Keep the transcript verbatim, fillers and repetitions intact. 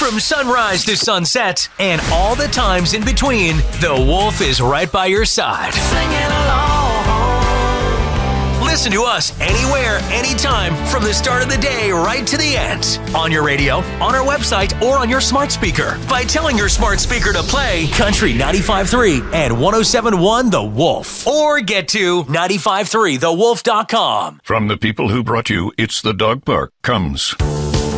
From sunrise to sunset and all the times in between, the Wolf is right by your side. Singing along. Listen to us anywhere, anytime, from the start of the day right to the end. On your radio, on our website, or on your smart speaker by telling your smart speaker to play Country ninety-five point three and one oh seven point one The Wolf. Or get to nine five three the wolf dot com. From the people who brought you It's the Dog Park comes